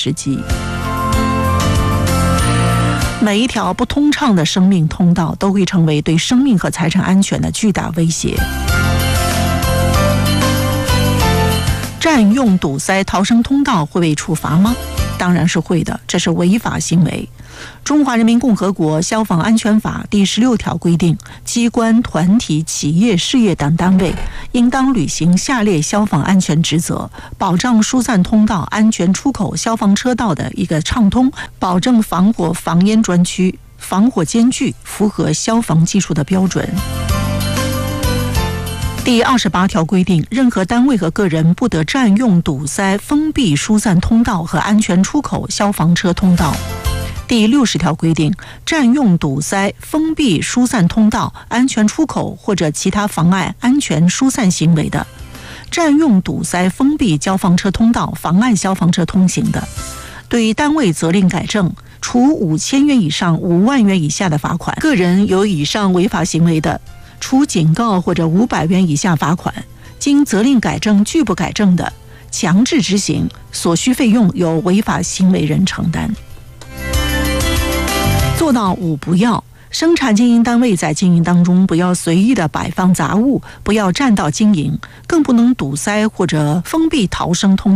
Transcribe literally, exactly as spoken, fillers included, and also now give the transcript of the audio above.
时机。每一条不通畅的生命通道都会成为对生命和财产安全的巨大威胁。占用堵塞逃生通道会被处罚吗？当然是会的，这是违法行为。中华人民共和国消防安全法第十六条规定，机关、团体、企业、事业等单位应当履行下列消防安全职责：保障疏散通道、安全出口、消防车道的一个畅通，保证防火防烟专区、防火间距符合消防技术的标准。第二十八条规定，任何单位和个人不得占用、堵塞、封闭疏散通道和安全出口消防车通道。第六十条规定，占用、堵塞、封闭疏散通道、安全出口或者其他妨碍安全疏散行为的，占用、堵塞、封闭消防车通道、妨碍消防车通行的，对单位责令改正，处五千元以上五万元以下的罚款；个人有以上违法行为的，处警告或者五百元以下罚款；经责令改正拒不改正的，强制执行，所需费用由违法行为人承担。做到五不要：生产经营单位在经营当中不要随意的摆放杂物，不要占道经营，更不能堵塞或者封闭逃生通道。